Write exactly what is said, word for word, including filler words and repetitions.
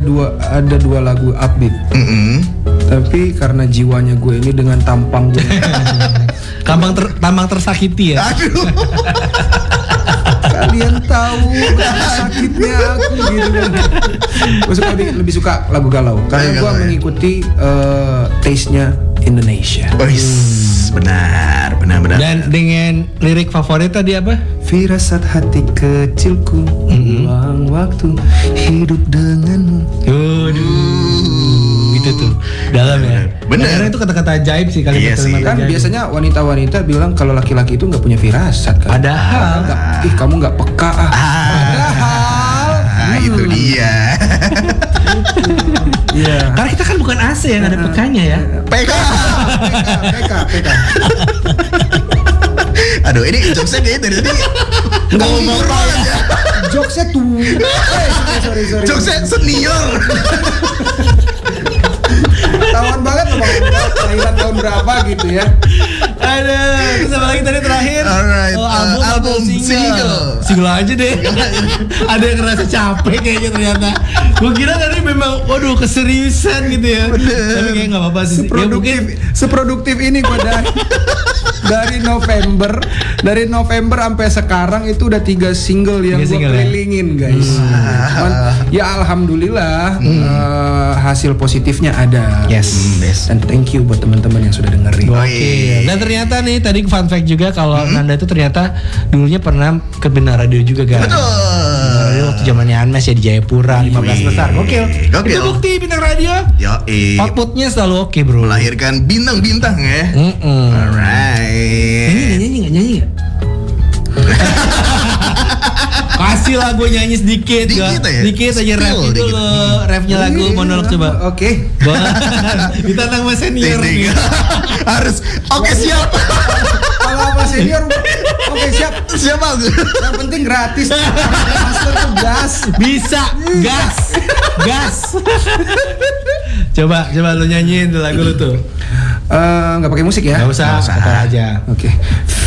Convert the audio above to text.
dua ada dua lagu upbeat. Mm-hmm. Tapi karena jiwanya gue ini dengan tampang gue. Tampang ter, tampang tersakiti ya. Aduh. Kalian tahu betapa sakitnya aku gitu kan. Gue suka lebih, lebih suka lagu galau karena gue mengikuti uh, taste-nya Indonesia. Oh, yes. benar, benar, benar. Dan dengan lirik favorit tadi apa? Firasat hati kecilku, ulang waktu hidup denganmu. Aduh, gitu tuh, dalam ya. Bener. Karena itu kata-kata ajaib sih kalimat Iya sih. kalimat Kan ajaib. biasanya wanita-wanita bilang kalau laki-laki itu nggak punya firasat kan. Padahal Nggak, ih kamu nggak peka ah. Padahal Ah, itu dia. Iya. karena kita kan bukan A C yang ada pekanya ya. P K. P K, P K. Aduh, ini jokesnya kayaknya dari tadi nggak mau mau aja. Jokesnya tuh. Eh, sorry, sorry, sorry. Jokesnya senior. Ketahuan banget loh bang. Kelahiran tahun berapa gitu ya. Ada, terus apa lagi tadi terakhir? Alright, Oh, uh, album, album, atau single? single. Single aja deh. Ada yang ngerasa capek kayaknya ternyata. Gue kira tadi memang, waduh keseriusan gitu ya. Tapi kayak nggak apa-apa sih. Ya mungkin Seproduktif, seproduktif ini gue dari dari November, dari November sampai sekarang itu udah tiga single yang Tiga gue single ya? kelilingin guys. Cuman, ya alhamdulillah eh, hasil positifnya ada. Yes. Yes. Dan thank you buat teman-teman yang sudah dengerin. Oke. Dan ternyata nih tadi fun fact juga kalau Nanda itu ternyata dulunya pernah ke Bintang Radio juga kan. Betul. Bintang Radio waktu zamannya Anmes ya di Jayapura lima belas Wih. besar. Gokil. Gokil. Itu bukti Bintang Radio. Yo, eh, Outputnya selalu oke bro. melahirkan bintang-bintang ya. Mm-mm. Alright. Nyanyi nggak, nyanyi nggak nyanyi nggak? Kasih lah gue nyanyi sedikit, Dikit gak? aja. Dikit aja Spill rap dikit. dulu, rapnya lagu monolog coba. Oke. Bang, ditantang sama senior Ting, ting. nih. Harus. Oke, siap. Kalau apa senior, oke siap. Siap, Bang. Yang penting gratis. Master tuh gas. Bisa, gas, gas. Coba, coba lu nyanyiin tuh lagu lu tuh. Eh, nggak pakai musik ya? Gak usah, Nggak usah. kata aja. Oke.